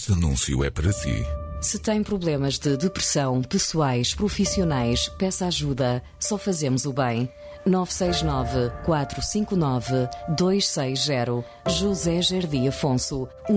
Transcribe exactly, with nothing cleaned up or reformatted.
Este anúncio é para si. Se tem problemas de depressão, pessoais, profissionais, peça ajuda. Só fazemos o bem. nove seis nove, quatro cinco nove, dois seis zero. José Jardim Afonso.